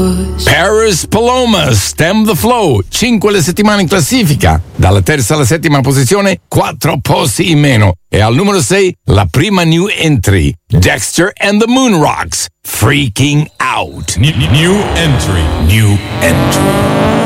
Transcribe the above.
Paris Paloma, Stem the Flow, 5 le settimane in classifica. Dalla terza alla settima posizione, 4 posti in meno. E al numero 6, la prima new entry, Dexter and the Moon Rocks, Freaking Out. New entry.